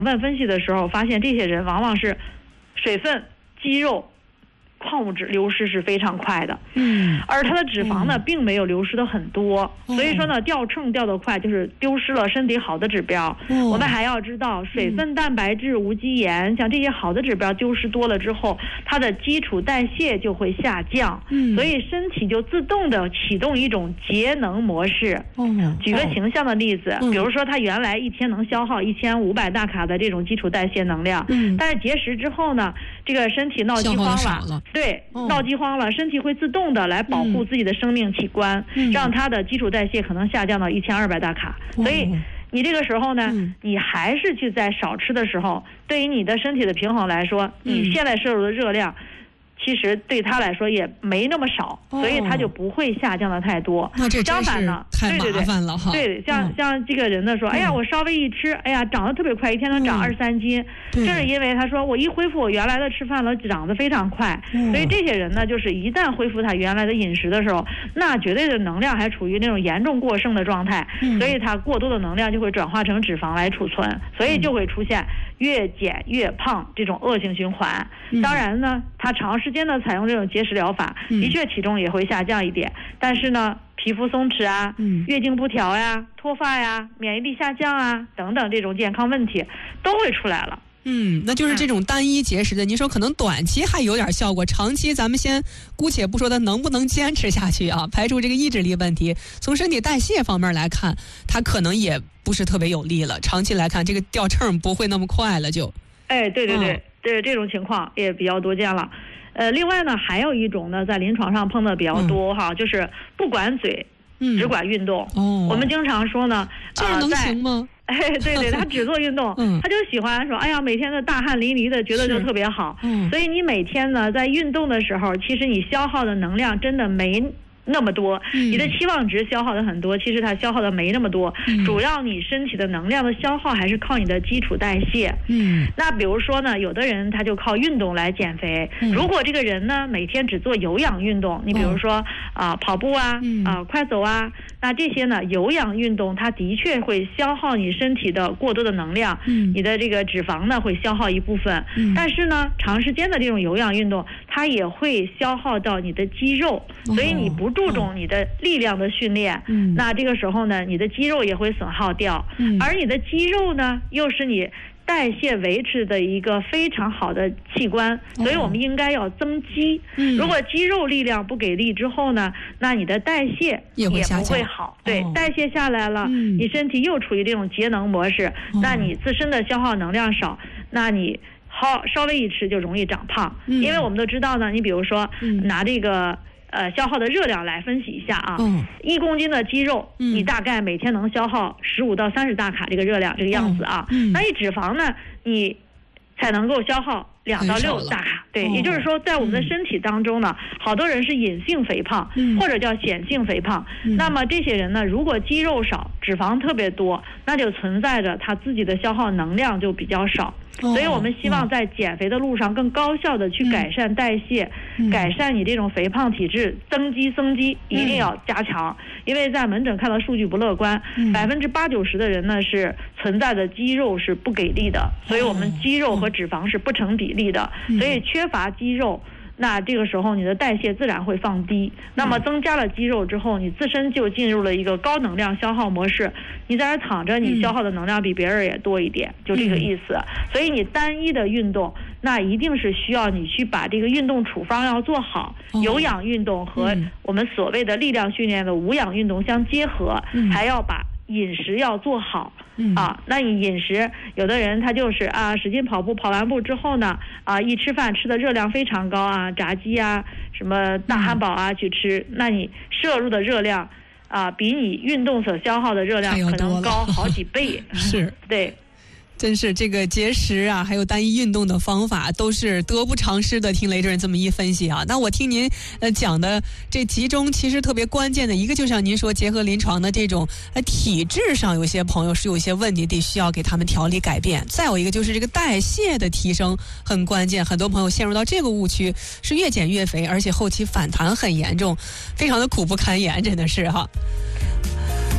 问分析的时候发现，这些人往往是水分、肌肉、矿物质流失是非常快的，而他的脂肪呢，并没有流失的很多，所以说呢，掉秤掉得快，就是丢失了身体好的指标。我们还要知道，水分、蛋白质、无机盐，像这些好的指标丢失多了之后，它的基础代谢就会下降，所以身体就自动的启动一种节能模式。举个形象的例子，比如说他原来一天能消耗1500大卡的这种基础代谢能量，但是节食之后呢，这个身体闹饥荒了。对，闹饥荒了，身体会自动的来保护自己的生命器官，让它的基础代谢可能下降到1200大卡。所以你这个时候呢，你还是去在少吃的时候，对于你的身体的平衡来说，你现在摄入的热量其实对他来说也没那么少，所以他就不会下降的太多。 那这相反呢， 太麻烦了哈。 对，像这个人呢说，哎呀，我稍微一吃，哎呀，长得特别快，一天能长2-3斤，正是因为他说我一恢复我原来的吃饭了，长得非常快。所以这些人呢，就是一旦恢复他原来的饮食的时候，那绝对的能量还处于那种严重过剩的状态，所以他过多的能量就会转化成脂肪来储存，所以就会出现越减越胖这种恶性循环。当然呢，他长时间的采用这种节食疗法，的确体重也会下降一点，但是呢，皮肤松弛啊，月经不调呀，脱发呀，免疫力下降啊等等这种健康问题都会出来了。 那就是这种单一节食的，您说可能短期还有点效果，长期咱们先姑且不说它能不能坚持下去啊，排除这个意志力问题，从身体代谢方面来看，它可能也不是特别有利了。长期来看，这个掉秤不会那么快了就。 对，这种情况也比较多见了。另外呢，还有一种呢，在临床上碰的比较多哈，就是不管嘴，只管运动。我们经常说呢， 这样能行吗？ 对，他只做运动，他就喜欢说，哎呀，每天的大汗淋漓的，觉得就特别好。所以你每天呢，在运动的时候，其实你消耗的能量真的没那么多，你的期望值消耗的很多，其实它消耗的没那么多，主要你身体的能量的消耗还是靠你的基础代谢。那比如说呢，有的人他就靠运动来减肥，如果这个人呢每天只做有氧运动，你比如说跑步啊，快走啊，那这些呢有氧运动它的确会消耗你身体的过多的能量，你的这个脂肪呢会消耗一部分，但是呢长时间的这种有氧运动它也会消耗到你的肌肉，所以你不注重你的力量的训练，那这个时候呢，你的肌肉也会损耗掉，而你的肌肉呢，又是你代谢维持的一个非常好的器官，所以我们应该要增肌。如果肌肉力量不给力之后呢，那你的代谢也不会好。对，代谢下来了，你身体又处于这种节能模式，那你自身的消耗能量少，那你稍微一吃就容易长胖。因为我们都知道呢，你比如说拿这个消耗的热量来分析一下啊，1公斤的肌肉，你大概每天能消耗15到30大卡这个热量这个样子啊，那你脂肪呢，你才能够消耗2到6大卡。对，也就是说在我们的身体当中呢，好多人是隐性肥胖，或者叫显性肥胖，那么这些人呢，如果肌肉少，脂肪特别多，那就存在着他自己的消耗能量就比较少。所以我们希望在减肥的路上更高效的去改善代谢，改善你这种肥胖体质，增肌一定要加强。因为在门诊看到数据不乐观，80%-90%的人呢是存在的肌肉是不给力的，所以我们肌肉和脂肪是不成比例的，所以缺乏肌肉，那这个时候你的代谢自然会放低，那么增加了肌肉之后，你自身就进入了一个高能量消耗模式，你在这躺着，你消耗的能量比别人也多一点，就这个意思。所以你单一的运动，那一定是需要你去把这个运动处方要做好，有氧运动和我们所谓的力量训练的无氧运动相结合，还要把饮食要做好。那你饮食，有的人他就是使劲跑步，跑完步之后呢，一吃饭吃的热量非常高啊，炸鸡啊，什么大汉堡啊去吃，那你摄入的热量比你运动所消耗的热量可能高好几倍。 是， 对。 真是这个节食啊，还有单一运动的方法都是得不偿失的。听雷主任这么一分析啊，那我听您讲的这其中其实特别关键的一个，就像您说，结合临床的这种体质上，有些朋友是有一些问题，得需要给他们调理改变。再有一个就是这个代谢的提升很关键，很多朋友陷入到这个误区，是越减越肥，而且后期反弹很严重，非常的苦不堪言，真的是哈。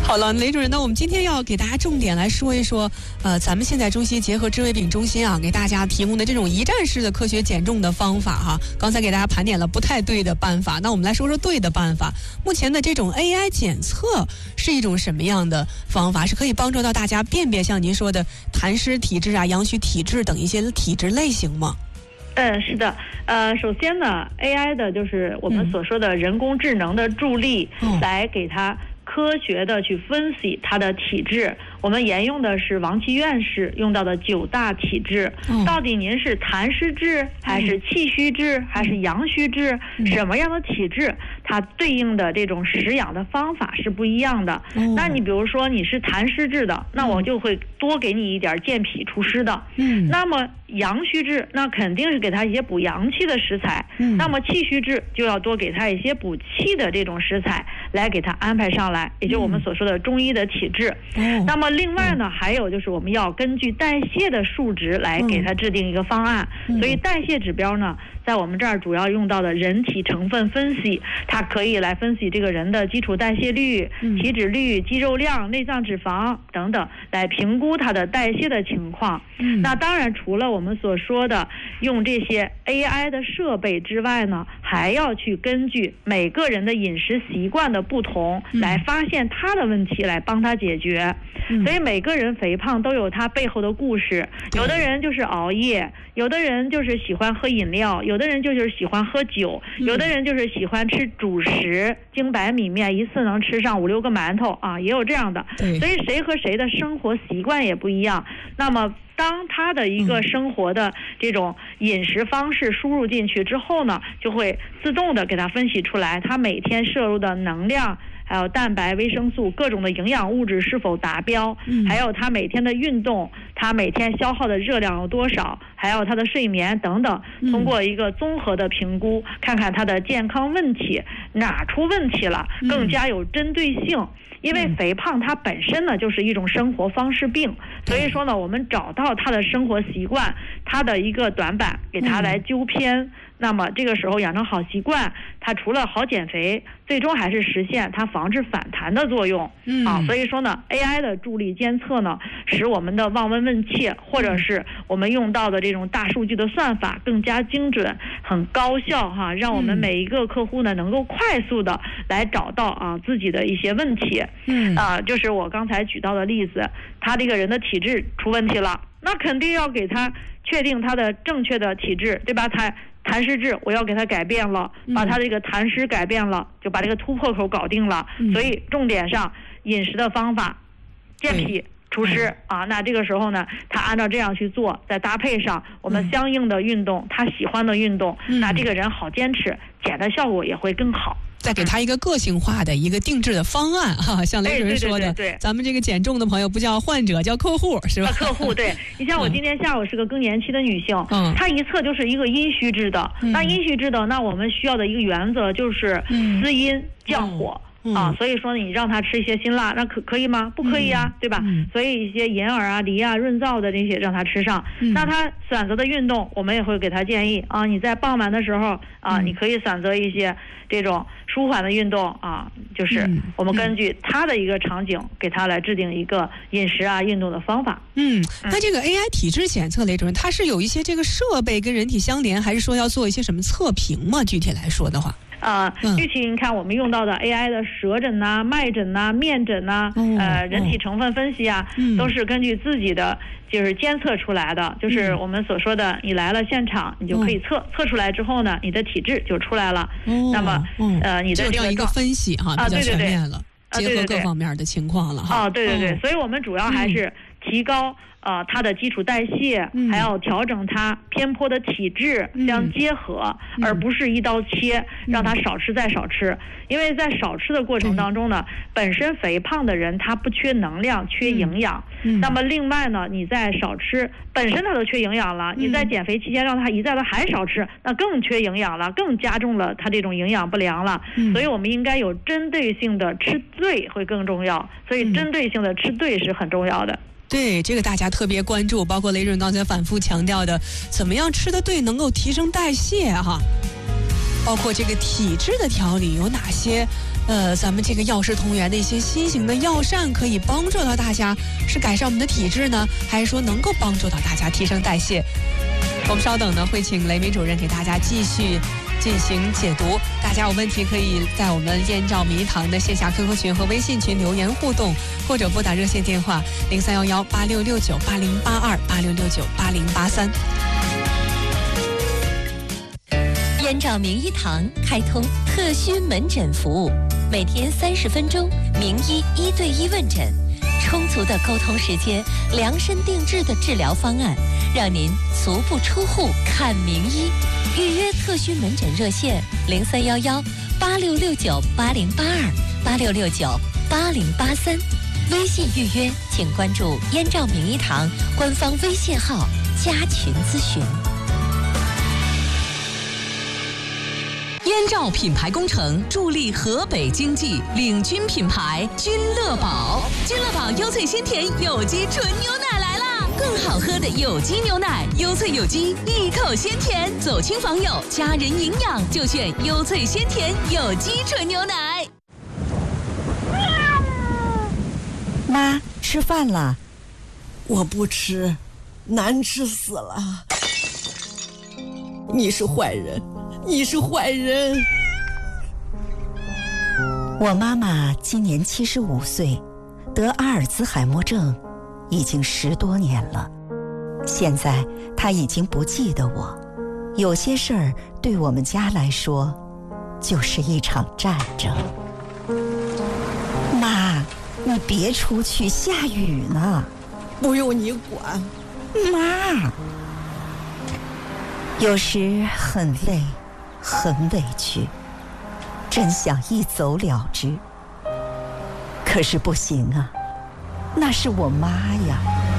好了，雷主任，那我们今天要给大家重点来说一说，咱们现在中西结合智慧饼中心啊，给大家提供的这种一站式的科学减重的方法哈。刚才给大家盘点了不太对的办法，那我们来说说对的办法。目前的这种 AI 检测是一种什么样的方法？是可以帮助到大家辨别像您说的痰湿体质啊、阳虚体质等一些体质类型吗？ 是的，首先呢 ，AI 的就是我们所说的人工智能的助力，来给它科学的去分析它的体质。我们沿用的是王琦院士用到的9大体质，到底您是痰湿质还是气虚质还是阳虚质，什么样的体质，它对应的这种食养的方法是不一样的。那你比如说你是痰湿质的，那我就会多给你一点健脾除湿的。那么阳虚质，那肯定是给他一些补阳气的食材。那么气虚质就要多给他一些补气的这种食材来给他安排上来，也就是我们所说的中医的体质。那么另外呢，还有就是我们要根据代谢的数值来给他制定一个方案。所以代谢指标呢，在我们这儿主要用到的人体成分分析，它可以来分析这个人的基础代谢率、体脂率、肌肉量、内脏脂肪等等，来评估他的代谢的情况。那当然除了我们所说的用这些 AI 的设备之外呢，还要去根据每个人的饮食习惯的不同，来发现他的问题，来帮他解决。所以每个人肥胖都有他背后的故事，有的人就是熬夜，有的人就是喜欢喝饮料，有的人就是喜欢喝酒，有的人就是喜欢吃主食，精白米面一次能吃上5、6个馒头啊，也有这样的。所以谁和谁的生活习惯也不一样，那么当他的一个生活的这种饮食方式输入进去之后呢，就会自动的给他分析出来他每天摄入的能量，还有蛋白、维生素各种的营养物质是否达标，还有他每天的运动，他每天消耗的热量有多少，还有他的睡眠等等，通过一个综合的评估，看看他的健康问题哪出问题了，更加有针对性。因为肥胖它本身呢就是一种生活方式病，所以说呢，我们找到他的生活习惯，他的一个短板，给他来纠偏。那么这个时候养成好习惯，它除了好减肥，最终还是实现它防治反弹的作用。所以说呢 AI 的助力监测呢，使我们的望闻问切，或者是我们用到的这种大数据的算法更加精准，很高效哈，让我们每一个客户呢能够快速的来找到自己的一些问题。就是我刚才举到的例子，他这个人的体质出问题了，那肯定要给他确定他的正确的体质，对吧？他痰湿质，我要给他改变了，把他这个痰湿改变了，就把这个突破口搞定了。所以重点上饮食的方法，健脾除湿那这个时候呢，他按照这样去做，再搭配上我们相应的运动，他喜欢的运动，那这个人好坚持，减的效果也会更好。 再给他一个个性化的一个定制的方案哈，像雷主任说的，咱们这个减重的朋友不叫患者，叫客户，是吧？ 客户，对。你像我今天下午是个更年期的女性，她一测就是一个阴虚质的，那阴虚质的，那我们需要的一个原则就是滋阴降火。所以说你让他吃一些辛辣，那可以吗？不可以啊，对吧？所以一些银耳啊、梨啊、润燥的这些让他吃上。那他选择的运动，我们也会给他建议你在傍晚的时候你可以选择一些这种舒缓的运动就是我们根据他的一个场景，给他来制定一个饮食运动的方法。 那这个 AI 体质检测，雷主任，它是有一些这个设备跟人体相连，还是说要做一些什么测评吗？具体来说的话。 具体你看我们用到的 AI 的舌诊呐、脉诊呐、面诊呐，人体成分分析都是根据自己的就是监测出来的，就是我们所说的，你来了现场，你就可以测出来之后呢，你的体质就出来了。那么你的这样一个分析哈，比较全面了，结合各方面的情况了哈。 对，所以我们主要还是提高它的基础代谢，还要调整它偏颇的体质相结合，而不是一刀切，让它少吃再少吃。因为在少吃的过程当中呢，本身肥胖的人他不缺能量，缺营养。那么另外呢，你在少吃，本身他都缺营养了，你在减肥期间让他一再的还少吃，那更缺营养了，更加重了他这种营养不良了。所以我们应该有针对性的吃对会更重要，所以针对性的吃对是很重要的。 对，这个大家特别关注，包括雷主任刚才反复强调的，怎么样吃得对能够提升代谢哈。 包括这个体质的调理有哪些？咱们这个药食同源的一些新型的药膳可以帮助到大家，是改善我们的体质呢，还是说能够帮助到大家提升代谢？我们稍等呢，会请雷鸣主任给大家继续进行解读。大家有问题可以在我们燕赵名医堂的线下 QQ 群和微信群留言互动，或者拨打热线电话03118669808286698083。 燕赵名医堂开通特需门诊服务，每天30分钟，名医1对1问诊，充足的沟通时间，量身定制的治疗方案，让您足不出户看名医。预约特需门诊热线03118669808286698083。微信预约请关注燕赵名医堂官方微信号加群咨询。燕赵品牌工程助力河北经济，领军品牌君乐宝。君乐宝优萃鲜甜有机纯牛奶来啦！更好喝的有机牛奶，优萃有机，一口鲜甜，走亲访友，家人营养就选优萃鲜甜有机纯牛奶。 妈，吃饭了。 我不吃，难吃死了。你是坏人，你是坏人。 我妈妈今年75岁，得阿尔兹海默症已经10多年了。现在她已经不记得我，有些事儿对我们家来说就是一场战争。妈，你别出去，下雨呢。 不用你管。 妈，有时很累，很委屈，真想一走了之。可是不行啊，那是我妈呀。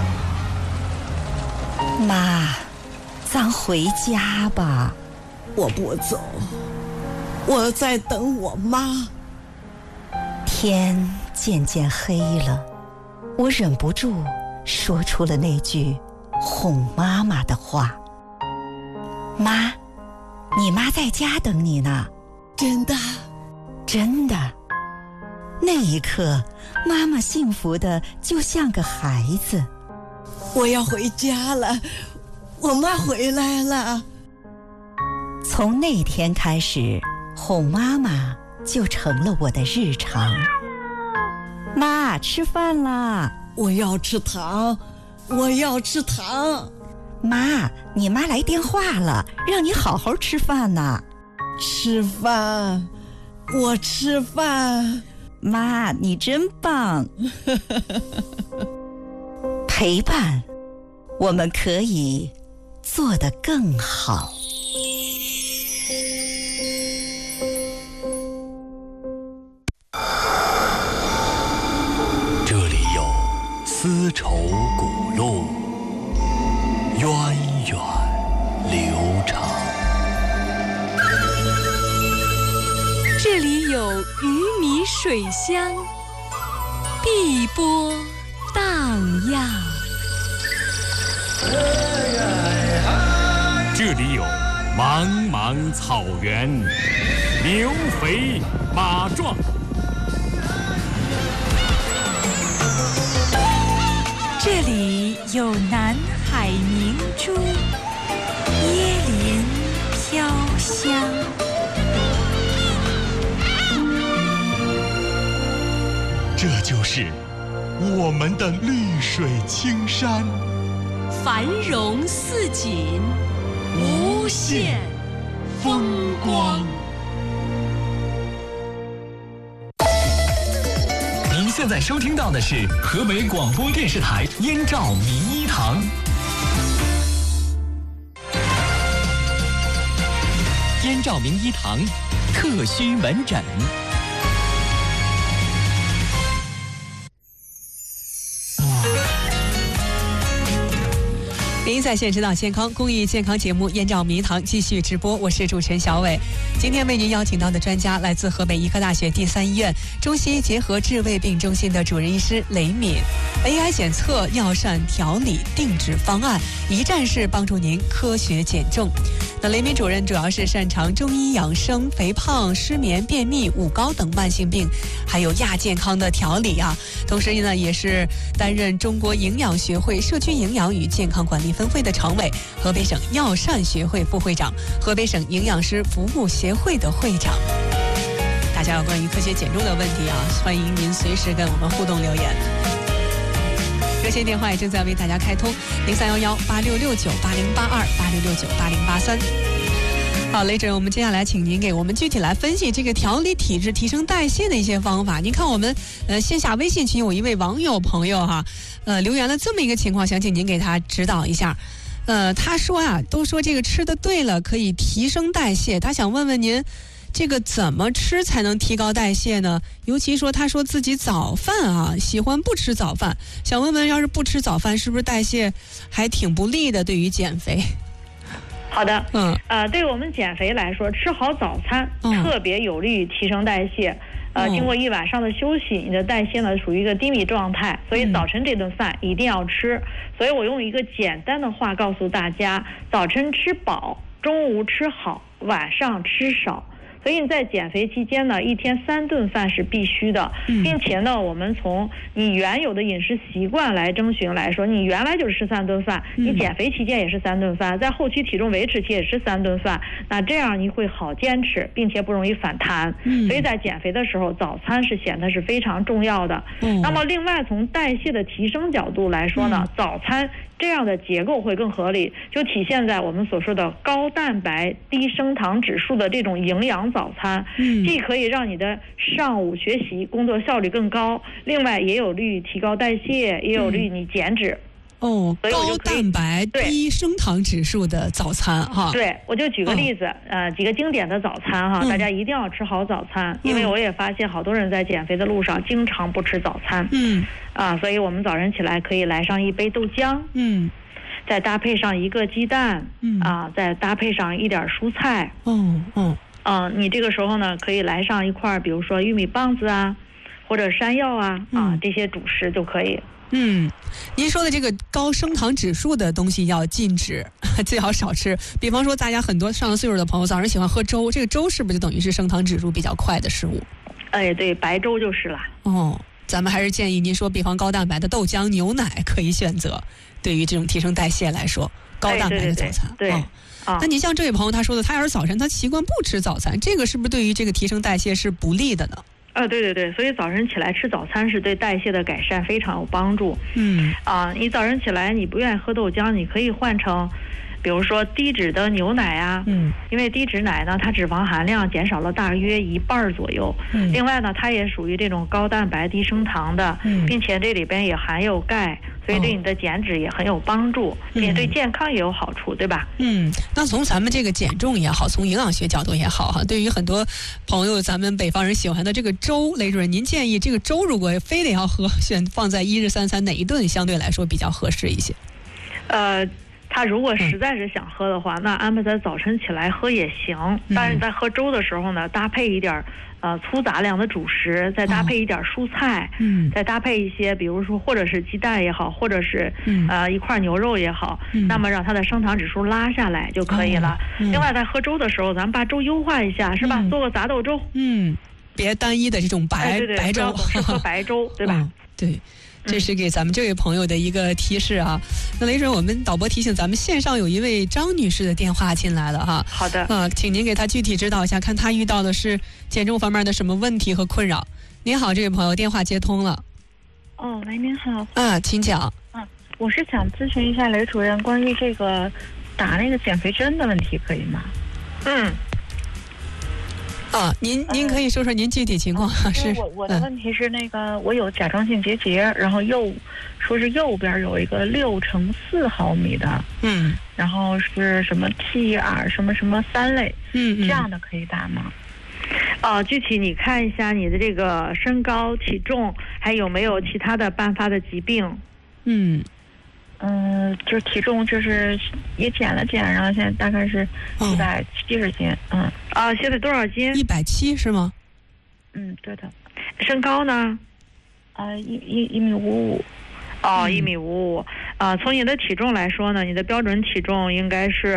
妈，咱回家吧。 我不走，我在等我妈。 天渐渐黑了，我忍不住说出了那句哄妈妈的话。妈，你妈在家等你呢。 真的？ 真的。那一刻，妈妈幸福的就像个孩子。 我要回家了，我妈回来了。 从那天开始，哄妈妈就成了我的日常。妈，吃饭啦！ 我要吃糖，我要吃糖。 妈，你妈来电话了，让你好好吃饭呢。 吃饭，我吃饭。 妈，你真棒。陪伴，我们可以做得更好。 这里有丝绸古路，源远流长。 这里有鱼米水乡，碧波荡漾。 这里有茫茫草原，牛肥马壮。 这里有南海明珠，椰林飘香。 这就是我们的绿水青山， 繁荣似锦，无限风光。 您现在收听到的是河北广播电视台燕赵名医堂。燕赵名医堂特需门诊。 您在线指导健康公益健康节目《燕赵名医堂》继续直播，我是主持人小伟。今天为您邀请到的专家来自河北医科大学第3医院中西医结合治胃病中心的主任医师雷敏。AI 检测、药膳调理、定制方案，一站式帮助您科学减重。 那雷敏主任主要是擅长中医养生、肥胖、失眠、便秘、五高等慢性病，还有亚健康的调理啊。同时呢，也是担任中国营养学会社区营养与健康管理分会的常委，河北省药膳学会副会长，河北省营养师服务协会的会长。大家有关于科学减重的问题啊，欢迎您随时跟我们互动留言。热线电话也正在为大家开通，031186698082，86698083。好，雷主任，我们接下来请您给我们具体来分析这个调理体质、提升代谢的一些方法。您看我们线下微信群有一位网友朋友哈，留言了这么一个情况，想请您给他指导一下。他说啊，都说这个吃的对了可以提升代谢，他想问问您，这个怎么吃才能提高代谢呢？尤其说他说自己早饭啊喜欢不吃早饭，想问问要是不吃早饭是不是代谢还挺不利的，对于减肥？ 好的，对于我们减肥来说，吃好早餐特别有利于提升代谢。经过一晚上的休息，你的代谢呢属于一个低迷状态，所以早晨这顿饭一定要吃。所以我用一个简单的话告诉大家：早晨吃饱，中午吃好，晚上吃少。所以你在减肥期间呢，一天3顿饭是必须的，并且呢，我们从你原有的饮食习惯来征询来说，你原来就是吃3顿饭，你减肥期间也是3顿饭，在后期体重维持期也是3顿饭，那这样你会好坚持，并且不容易反弹。所以在减肥的时候，早餐是显得是非常重要的。那么另外从代谢的提升角度来说呢，早餐这样的结构会更合理，就体现在我们所说的高蛋白、低升糖指数的这种营养早餐，既可以让你的上午学习工作效率更高，另外也有利于提高代谢，也有利于你减脂。 高蛋白低升糖指数的早餐哈。对，我就举个例子，几个经典的早餐哈，大家一定要吃好早餐，因为我也发现好多人在减肥的路上经常不吃早餐。所以我们早晨起来可以来上一杯豆浆，再搭配上1个鸡蛋，再搭配上一点蔬菜。你这个时候呢，可以来上一块，比如说玉米棒子啊，或者山药啊，这些主食就可以。您说的这个高升糖指数的东西要禁止，最好少吃。比方说，大家很多上了岁数的朋友早上喜欢喝粥，这个粥是不是就等于是升糖指数比较快的食物？对，白粥就是了。咱们还是建议您说，比方高蛋白的豆浆、牛奶可以选择，对于这种提升代谢来说，高蛋白的早餐。那你像这位朋友他说的，他要是早晨他习惯不吃早餐，这个是不是对于这个提升代谢是不利的呢？对，所以早晨起来吃早餐是对代谢的改善非常有帮助。你早晨起来你不愿意喝豆浆，你可以换成比如说低脂的牛奶啊，因为低脂奶呢，它脂肪含量减少了大约1半左右。另外呢，它也属于这种高蛋白低升糖的，并且这里边也含有钙，所以对你的减脂也很有帮助，并且对健康也有好处，对吧？那从咱们这个减重也好，从营养学角度也好哈，对于很多朋友，咱们北方人喜欢的这个粥，雷主任，您建议这个粥如果非得要喝，放在1日3餐哪一顿相对来说比较合适一些？他如果实在是想喝的话，那安排他早晨起来喝也行。但是你在喝粥的时候呢，搭配一点粗杂粮的主食，再搭配一点蔬菜，再搭配一些比如说或者是鸡蛋也好，或者是一块牛肉也好，那么让它的升糖指数拉下来就可以了。另外在喝粥的时候，咱们把粥优化一下，是吧？做个杂豆粥，别单一的这种白粥，是喝白粥，对吧？对。这是给咱们这位朋友的一个提示啊。那雷主任，我们导播提醒咱们线上有一位张女士的电话进来了哈。好的。请您给她具体指导一下，看她遇到的是减重方面的什么问题和困扰。您好，这位朋友，电话接通了。 喂，您好。 请讲。 我是想咨询一下雷主任关于这个打那个减肥针的问题，可以吗？ 您可以说说您具体情况是？ 我的问题是那个我有甲状腺结节，然后说是右边有一个6×4毫米的，然后是什么 TR 什么什么3类，这样的可以打吗？具体你看一下你的这个身高、体重，还有没有其他的伴发的疾病？就是体重就是也减了减，然后现在大概是170斤。现在多少斤？170是吗？对的。身高呢？1.55米。1.55米。从你的体重来说呢，你的标准体重应该是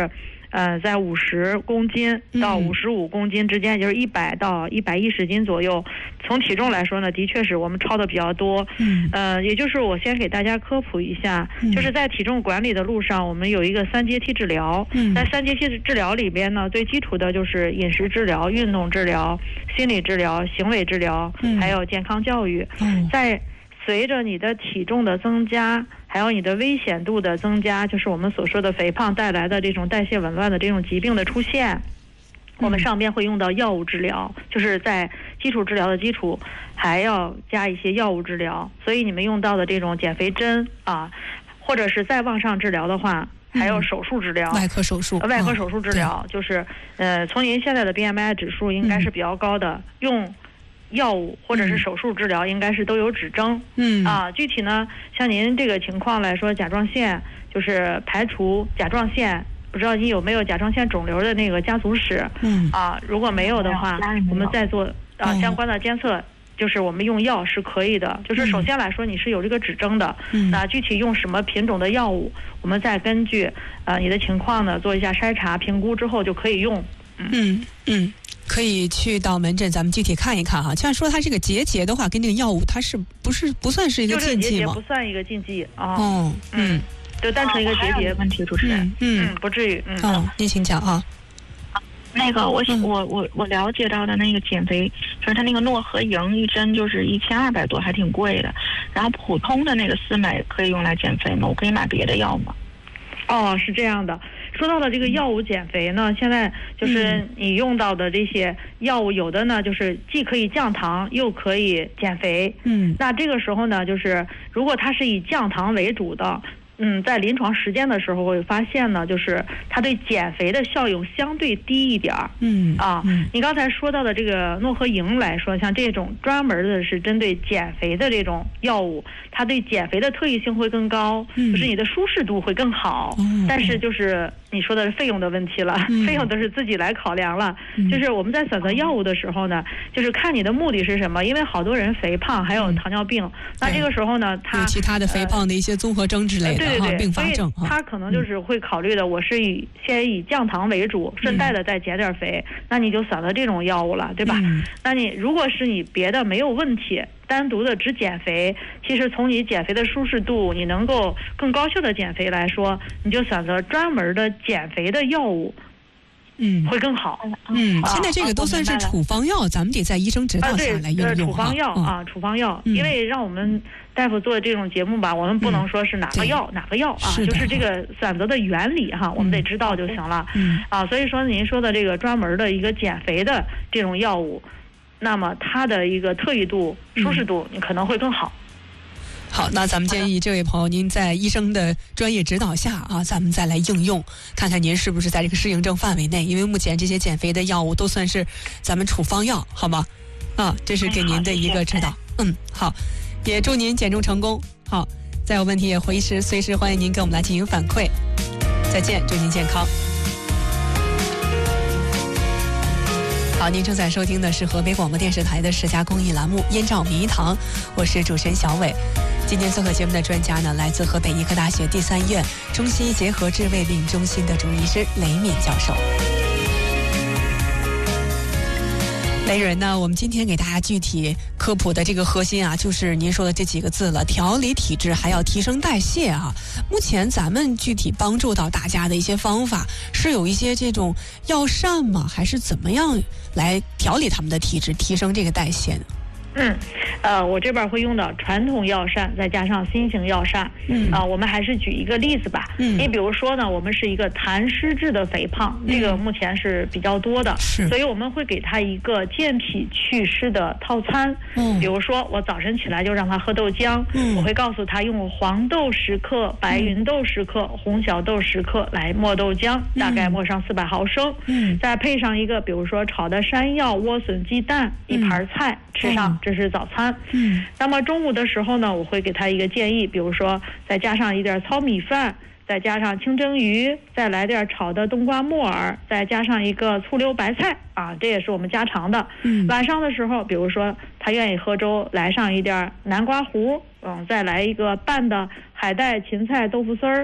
在50公斤到55公斤之间，也就是100到110斤左右。从体重来说呢，的确是我们超的比较多。也就是我先给大家科普一下，就是在体重管理的路上，我们有一个3阶梯治疗。在3阶梯治疗里边呢，最基础的就是饮食治疗、运动治疗、心理治疗、行为治疗，还有健康教育。在随着你的体重的增加，还有你的危险度的增加，就是我们所说的肥胖带来的这种代谢紊乱的这种疾病的出现，我们上边会用到药物治疗，就是在基础治疗的基础还要加一些药物治疗。所以你们用到的这种减肥针啊，或者是再往上治疗的话，还有手术治疗， 外科手术治疗，就是从您现在的 BMI 指数应该是比较高的，用药物或者是手术治疗应该是都有指征。具体呢，像您这个情况来说，甲状腺就是排除甲状腺，不知道你有没有甲状腺肿瘤的那个家族史。如果没有的话，我们再做相关的监测，就是我们用药是可以的。就是首先来说你是有这个指征的，那具体用什么品种的药物，我们再根据你的情况呢做一下筛查评估之后就可以用。 可以去到门诊，咱们具体看一看哈。像说它这个结节的话，跟这个药物它是不算是一个禁忌吗？ 不算一个禁忌啊。就单纯一个结节问题，主持人。不至于。 您请讲啊。 那个我了解到的那个减肥，就是它那个诺和营一针就是1200多，还挺贵的。然后普通的那个司美可以用来减肥吗？我可以买别的药吗？ 是这样的。说到了这个药物减肥呢，现在就是你用到的这些药物，有的呢就是既可以降糖又可以减肥。那这个时候呢，就是如果它是以降糖为主的，在临床实践的时候会发现呢，就是它对减肥的效用相对低一点儿。你刚才说到的这个诺和营来说，像这种专门的是针对减肥的这种药物，它对减肥的特异性会更高，就是你的舒适度会更好。但是就是你说的是费用的问题了，费用都是自己来考量了。就是我们在选择药物的时候呢，就是看你的目的是什么，因为好多人肥胖还有糖尿病，那这个时候呢，他有其他的肥胖的一些综合征之类的并发症， 所以他可能就是会考虑的，我是先以降糖为主，顺带的再减点肥，那你就选择这种药物了，对吧？那你如果是你别的没有问题，单独的只减肥，其实从你减肥的舒适度，你能够更高效的减肥来说，你就选择专门的减肥的药物，会更好。 现在这个都算是处方药，咱们得在医生指导下来运用。 处方药处方药，因为让我们大夫做这种节目吧，我们不能说是哪个药就是这个选择的原理我们得知道就行了。所以说您说的这个专门的一个减肥的这种药物，那么它的一个特异度、舒适度，你可能会更好。 好，那咱们建议这位朋友，您在医生的专业指导下咱们再来应用，看看您是不是在这个适应症范围内。因为目前这些减肥的药物都算是咱们处方药，好吗？这是给您的一个指导。好，也祝您减重成功。好，再有问题也随时欢迎您跟我们来进行反馈。再见，祝您健康。好，您正在收听的是河北广播电视台的10佳公益栏目《燕赵名医堂》，我是主持人小伟。今天做客节目的专家呢，来自河北医科大学第3医院中西医结合治胃病中心的主治医师雷敏教授。雷人呢，我们今天给大家具体科普的这个核心就是您说的这几个字了：调理体质，还要提升代谢目前咱们具体帮助到大家的一些方法，是有一些这种药膳吗？还是怎么样来调理他们的体质，提升这个代谢呢？ 我这边会用到传统药膳，再加上新型药膳。我们还是举一个例子吧。你比如说呢，我们是一个痰湿质的肥胖，这个目前是比较多的，所以我们会给他一个健脾祛湿的套餐。比如说我早晨起来就让他喝豆浆，我会告诉他用黄豆10克、白芸豆10克、红小豆10克来磨豆浆，大概磨上400毫升，再配上一个比如说炒的山药、莴笋、鸡蛋，一盘菜吃上。这是早餐。那么中午的时候呢，我会给他一个建议，比如说再加上一点糙米饭，再加上清蒸鱼，再来点炒的冬瓜木耳，再加上一个醋溜白菜这也是我们家常的。晚上的时候，比如说他愿意喝粥，来上一点南瓜糊，再来一个拌的海带、芹菜、豆腐丝儿，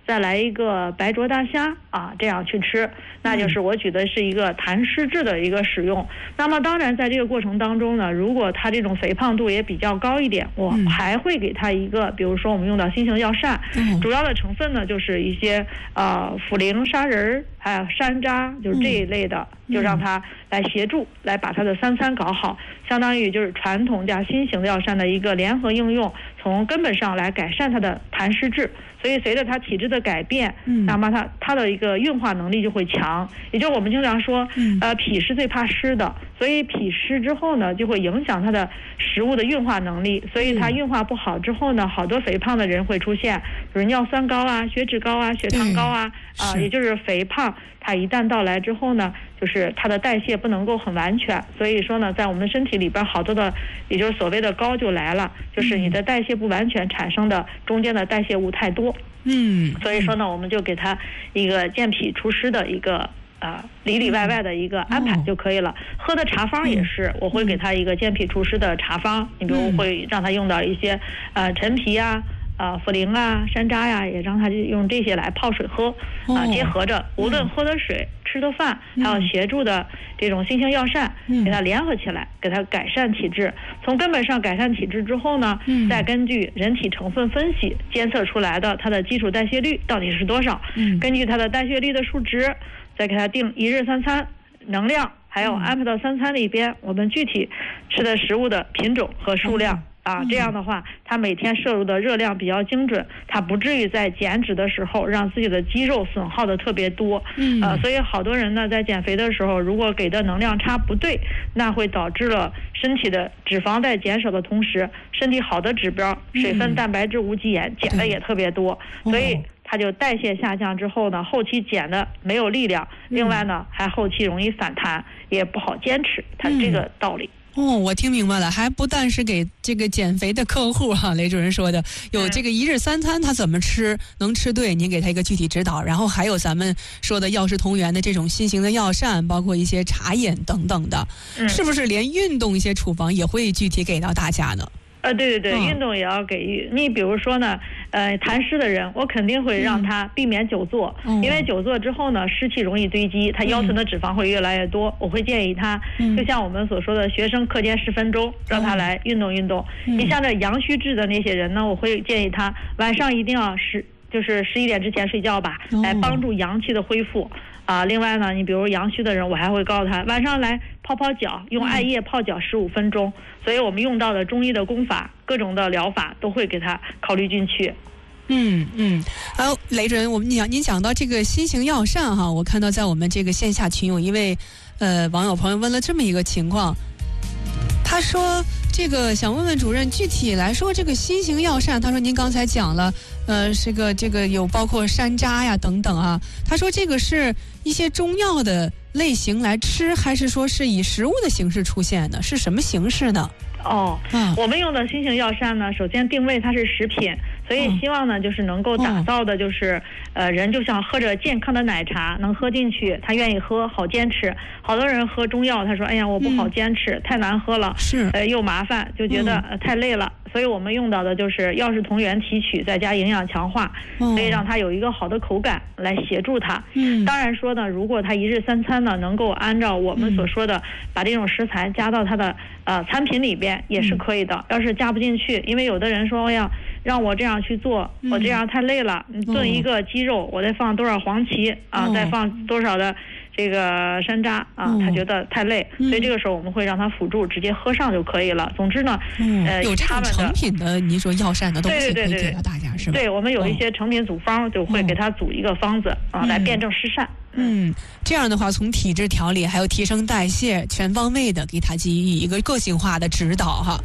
再来一个白灼大虾啊，这样去吃，那就是我举的是一个痰湿质的一个使用。那么当然在这个过程当中呢，如果他这种肥胖度也比较高一点，我还会给他一个，比如说我们用到新型药膳，主要的成分呢就是一些茯苓、砂仁还有山楂，就是这一类的，就让他来协助来把他的3餐搞好，相当于就是传统加新型药膳的一个联合应用，从根本上来改善他的痰湿质。所以随着他体质的改变，那么他的一个运化能力就会强。也就是我们经常说，脾是最怕湿的，所以脾湿之后呢，就会影响他的食物的运化能力。所以他运化不好之后呢，好多肥胖的人会出现，比如尿酸高啊、血脂高啊、血糖高啊，也就是肥胖。它一旦到来之后呢，就是它的代谢不能够很完全，所以说呢，在我们身体里边好多的，也就是所谓的高就来了，就是你的代谢不完全产生的中间的代谢物太多。所以说呢，我们就给它一个健脾除湿的一个里里外外的一个安排就可以了。喝的茶方也是，我会给他一个健脾除湿的茶方，你比如会让他用到一些陈皮啊。茯苓啊、山楂呀，也让他用这些来泡水喝结合着，无论喝的水、吃的饭，还有协助的这种新型药膳，给它联合起来，给它改善体质。从根本上改善体质之后呢，再根据人体成分分析监测出来的它的基础代谢率到底是多少，根据它的代谢率的数值，再给它定1日3餐能量，还有安排到3餐里边我们具体吃的食物的品种和数量。这样的话，他每天摄入的热量比较精准，他不至于在减脂的时候让自己的肌肉损耗的特别多。所以好多人呢在减肥的时候，如果给的能量差不对，那会导致了身体的脂肪在减少的同时，身体好的指标水分、蛋白质、无机盐减的也特别多，所以他就代谢下降之后呢，后期减的没有力量，另外呢还后期容易反弹，也不好坚持，它是这个道理。 我听明白了，还不但是给这个减肥的客户雷主任说的，有这个1日3餐他怎么吃能吃对，您给他一个具体指导，然后还有咱们说的药食同源的这种新型的药膳，包括一些茶饮等等的，是不是连运动一些处方也会具体给到大家呢？ 对，运动也要给予。你比如说呢，痰湿的人，我肯定会让他避免久坐，因为久坐之后呢，湿气容易堆积，他腰存的脂肪会越来越多。我会建议他，就像我们所说的，学生课间10分钟，让他来运动运动。你像这阳虚质的那些人呢，我会建议他晚上一定要就是11点之前睡觉吧，来帮助阳气的恢复。另外呢，你比如阳虚的人，我还会告诉他晚上来泡脚，用艾叶泡脚15分钟。所以我们用到的中医的功法，各种的疗法都会给他考虑进去。 还有雷主任，您讲到这个新型药膳哈，我看到在我们这个线下群有一位网友朋友问了这么一个情况，他说这个想问问主任，具体来说这个新型药膳，他说您刚才讲了这个有包括山楂呀等等啊，他说这个是一些中药的类型来吃，还是说是以食物的形式出现的？是什么形式呢？ 我们用的新型药膳呢，首先定位它是食品，所以希望呢就是能够打造的就是人就像喝着健康的奶茶，能喝进去，他愿意喝，好坚持。好多人喝中药，他说哎呀我不好坚持，太难喝了，又麻烦，就觉得太累了。所以我们用到的就是药食同源提取，再加营养强化，所以让它有一个好的口感来协助它。当然说呢，如果它1日3餐呢能够按照我们所说的把这种食材加到它的餐品里边也是可以的。要是加不进去，因为有的人说哎呀让我这样去做，我这样太累了，你炖一个鸡肉我再放多少黄芪再放多少的这个山楂他觉得太累，所以这个时候我们会让他辅助直接喝上就可以了。总之呢有这种成品的您说药膳的东西可以给到大家是吧？ 对，我们有一些成品组方就会给他组一个方子来辩证施膳。 这样的话从体质调理还有提升代谢全方位的给他给予一个个性化的指导哈。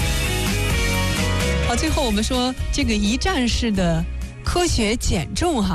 好，最后我们说这个一站式的科学减重哈，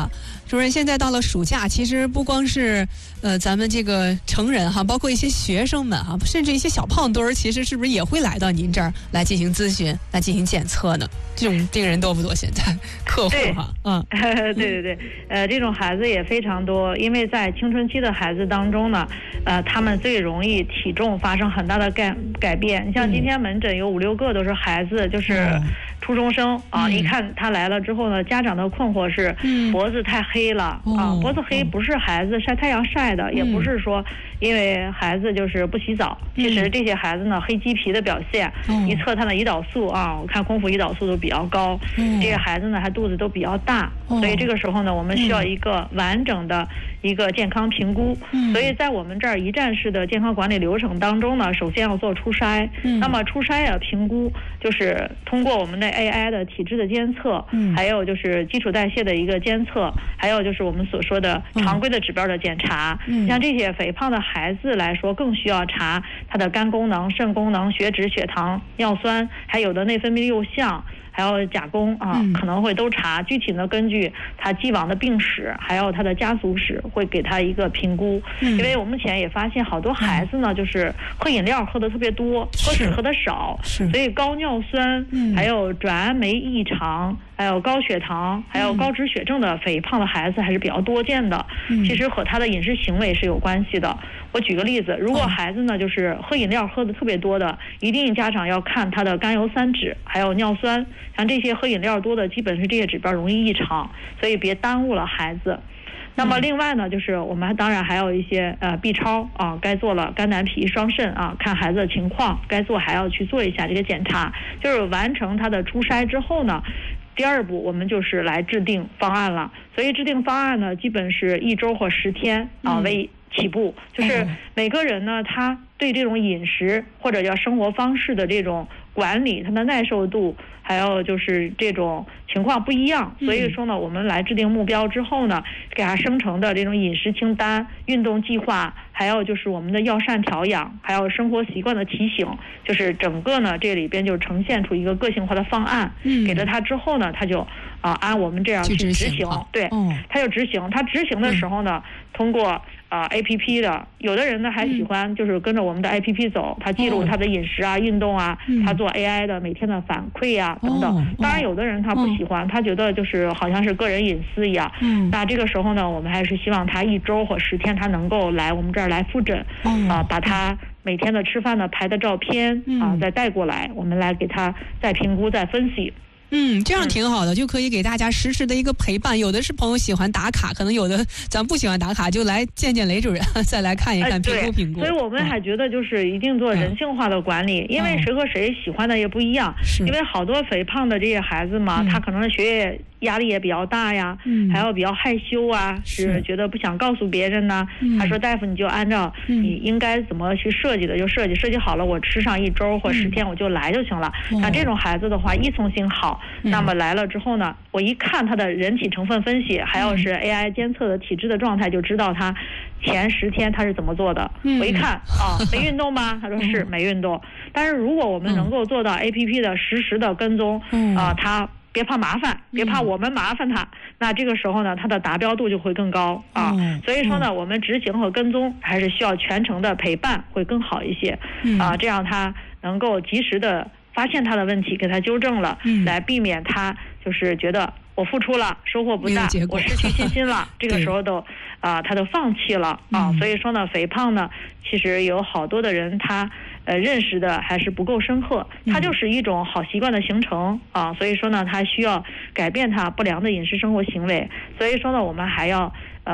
主任，现在到了暑假，其实不光是咱们这个成人哈，包括一些学生们哈，甚至一些小胖墩儿，其实是不是也会来到您这儿来进行咨询、来进行检测呢？这种病人多不多？现在客户哈， 对，这种孩子也非常多，因为在青春期的孩子当中呢，他们最容易体重发生很大的改变。你像今天门诊有5、6个都是孩子，就是初中生啊。一看他来了之后呢，家长的困惑是脖子太黑了啊，脖子黑不是孩子晒太阳晒的，也不是说因为孩子就是不洗澡，其实这些孩子呢黑鸡皮的表现，一测他的胰岛素啊，我看空腹胰岛素都比较高，这些孩子呢还肚子都比较大，所以这个时候呢，我们需要一个完整的一个健康评估。所以在我们这儿一站式的健康管理流程当中呢，首先要做初筛，那么初筛啊评估就是通过我们的 AI 的体质的监测，还有就是基础代谢的一个监测，还有就是我们所说的常规的指标的检查。像这些肥胖的孩子来说，更需要查他的肝功能、肾功能、血脂、血糖、尿酸，还有的内分泌六项，还有甲功啊，可能会都查。具体呢，根据他既往的病史，还有他的家族史，会给他一个评估。因为我目前也发现好多孩子呢，就是喝饮料喝的特别多，喝水喝的少，所以高尿酸，还有转氨酶异常，还有高血糖，还有高脂血症的肥胖的孩子还是比较多见的。其实和他的饮食行为是有关系的。我举个例子，如果孩子呢就是喝饮料喝的特别多的，一定家长要看他的甘油三酯，还有尿酸，像这些喝饮料多的，基本是这些指标容易异常，所以别耽误了孩子。那么另外呢，就是我们当然还有一些B 超啊，该做了肝胆脾双肾啊，看孩子的情况，该做还要去做一下这个检查。就是完成他的初筛之后呢，第二步我们就是来制定方案了。所以制定方案呢，基本是1周或10天啊为起步，就是每个人呢，他对这种饮食或者叫生活方式的这种管理，他的耐受度，还有就是这种情况不一样，所以说呢，我们来制定目标之后呢，给他生成的这种饮食清单、运动计划，还有就是我们的药膳调养，还有生活习惯的提醒，就是整个呢这里边就呈现出一个个性化的方案，给了他之后呢，他就按我们这样去执行，对，他就执行。他执行的时候呢，通过APP 的，有的人呢还喜欢就是跟着我们的 APP 走，他记录他的饮食啊、运动啊，他做 AI 的每天的反馈啊等等。当然有的人他不喜欢，他觉得就是好像是个人隐私一样。那这个时候呢，我们还是希望他1周或10天他能够来我们这儿来复诊，把他每天的吃饭的拍的照片再带过来，我们来给他再评估再分析。 这样挺好的，就可以给大家实时的一个陪伴。有的是朋友喜欢打卡，可能有的咱不喜欢打卡，就来见见雷主任，再来看一看，评估。 所以我们还觉得就是一定做人性化的管理，因为谁和谁喜欢的也不一样。因为好多肥胖的这些孩子嘛，他可能学业压力也比较大呀，还有比较害羞啊，是觉得不想告诉别人呢。他说大夫你就按照你应该怎么去设计的就设计好了，我吃上1周或10天我就来就行了。像这种孩子的话，依从性好。那么来了之后呢，我一看他的人体成分分析，还有是 AI 监测的体质的状态，就知道他前10天他是怎么做的。我一看没运动吗？他说是没运动。但是如果我们能够做到 APP 的实时的跟踪，他别怕麻烦，别怕我们麻烦他，那这个时候呢，他的达标度就会更高啊。所以说呢，我们执行和跟踪还是需要全程的陪伴会更好一些这样他能够及时的发现他的问题，给他纠正了，来避免他就是觉得我付出了收获不大，我失去信心了，这个时候都他都放弃了所以说呢，肥胖呢，其实有好多的人他认识的还是不够深刻，它就是一种好习惯的形成所以说呢，他需要改变他不良的饮食生活行为。所以说呢，我们还要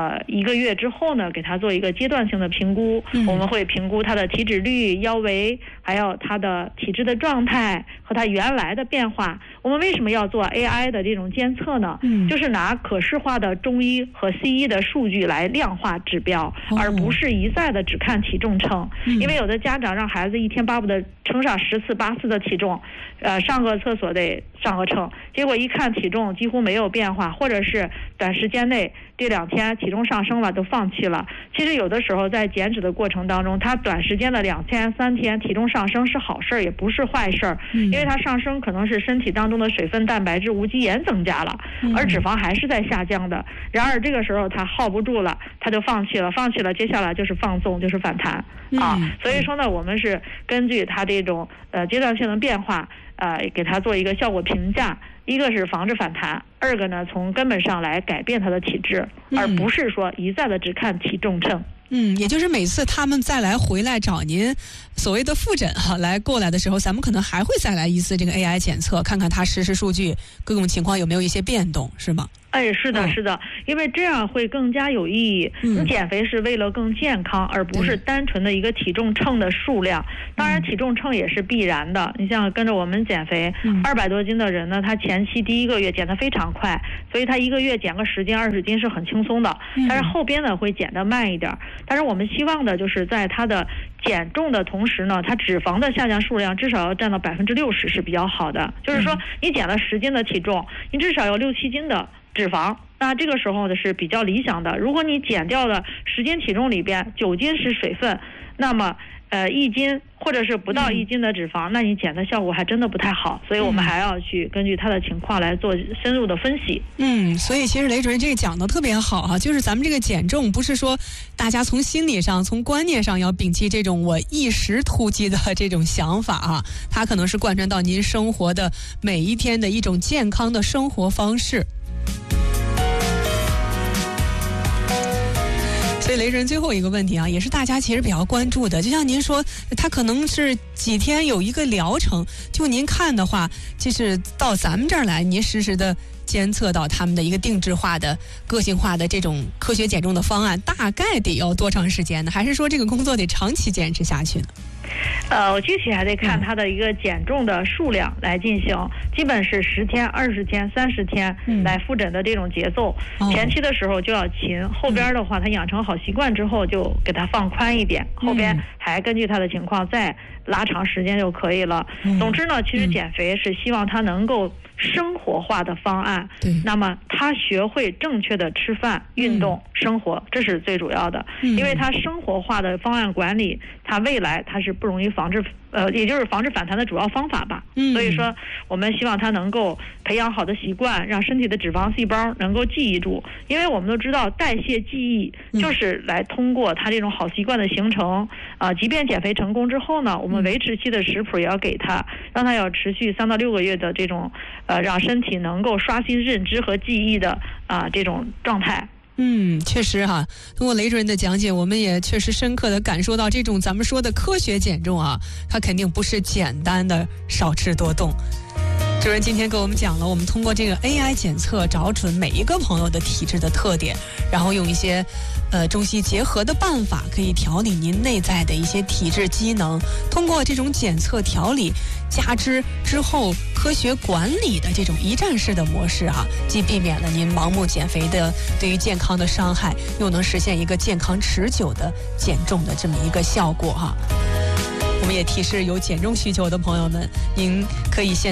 1个月之后呢，给他做一个阶段性的评估，我们会评估他的体脂率、腰围，还有他的体质的状态和他原来的变化。我们为什么要做 AI 的这种监测呢？就是拿可视化的中医和西医的数据来量化指标，而不是一再的只看体重称。因为有的家长让孩子一天巴不得称上10次8次的体重，上个厕所得上个称，结果一看体重几乎没有变化，或者是短时间内这2天体重上升了都放弃了。其实有的时候在减脂的过程当中，它短时间的2天3天体重上升是好事儿，也不是坏事儿，因为它上升可能是身体当中的水分、蛋白质、无机盐增加了，而脂肪还是在下降的。然而这个时候它耗不住了，它就放弃了，接下来就是放纵，就是反弹啊。所以说呢，我们是根据它这种阶段性的变化，给它做一个效果评价。一个是防止反弹，二个呢从根本上来改变它的体质，而不是说一再的只看体重秤。 也就是每次他们再来回来找您所谓的复诊来过来的时候，咱们可能还会再来一次这个 AI 检测，看看它实时数据各种情况有没有一些变动，是吗？ 是的，是的，因为这样会更加有意义。你减肥是为了更健康，而不是单纯的一个体重秤的数量。当然，体重秤也是必然的。你像跟着我们减肥200多斤的人呢，他前期第1个月减得非常快，所以他1个月减个10斤20斤是很轻松的。但是后边呢会减得慢一点。但是我们希望的就是在他的减重的同时呢，它脂肪的下降数量至少要占到60%是比较好的。就是说，你减了10斤的体重，你至少要6、7斤的脂肪，那这个时候呢是比较理想的。如果你减掉了10斤体重里边9斤是水分，那么1斤或者是不到1斤的脂肪，那你减的效果还真的不太好。所以我们还要去根据它的情况来做深入的分析。 所以其实雷主任这个讲的特别好就是咱们这个减重不是说大家从心理上从观念上要摒弃这种我一时突击的这种想法它可能是贯穿到您生活的每一天的一种健康的生活方式。所以雷主任最后一个问题也是大家其实比较关注的，就像您说他可能是几天有一个疗程，就您看的话，就是到咱们这儿来您实时的监测到他们的一个定制化的个性化的这种科学减重的方案，大概得要多长时间呢？还是说这个工作得长期坚持下去呢？ 我具体还得看它的一个减重的数量来进行，基本是10天、20天、30天来复诊的这种节奏。前期的时候就要勤，后边的话他养成好习惯之后就给他放宽一点，后边还根据他的情况再拉长时间就可以了。总之呢，其实减肥是希望他能够生活化的方案，那么他学会正确的吃饭、运动、生活，这是最主要的。因为他生活化的方案管理，他未来他是不容易防治也就是防止反弹的主要方法吧。所以说我们希望他能够培养好的习惯，让身体的脂肪细胞能够记忆住。因为我们都知道代谢记忆就是来通过他这种好习惯的形成即便减肥成功之后呢，我们维持期的食谱也要给他，让他要持续3到6个月的这种让身体能够刷新认知和记忆的这种状态。 确实通过雷主任的讲解，我们也确实深刻的感受到这种咱们说的科学减重它肯定不是简单的少吃多动。主任今天给我们讲了，我们通过这个 AI 检测找准每一个朋友的体质的特点，然后用一些中西结合的办法，可以调理您内在的一些体质机能。通过这种检测调理，加之后科学管理的这种一站式的模式既避免了您盲目减肥的对于健康的伤害，又能实现一个健康持久的减重的这么一个效果我们也提示有减重需求的朋友们，您可以先